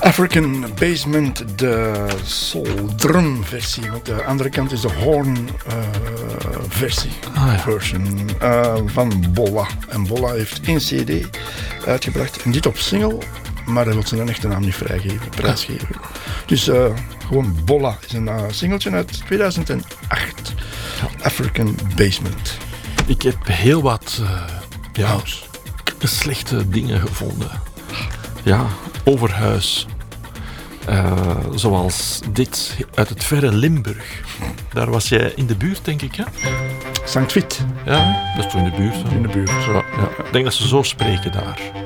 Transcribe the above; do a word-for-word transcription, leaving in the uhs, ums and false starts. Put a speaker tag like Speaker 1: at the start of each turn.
Speaker 1: African Basement, de soul drum versie. Want de andere kant is de horn uh, versie.
Speaker 2: Ah, ja.
Speaker 1: Version uh, van Bolla. En Bolla heeft één cd uitgebracht. En dit op single, maar hij wil zijn echte naam niet vrijgeven, prijsgeven. Dus uh, gewoon Bolla is een uh, singeltje uit tweeduizend acht. Ja. African Basement.
Speaker 2: Ik heb heel wat uh, ja, slechte dingen gevonden. Ja, over huis. Uh, zoals dit uit het verre Limburg. Daar was jij in de buurt, denk ik, hè?
Speaker 1: Sankt Vith.
Speaker 2: Ja, dat is toch in de buurt? Hè?
Speaker 1: In de buurt.
Speaker 2: Zo, ja. Ik denk dat ze zo spreken daar.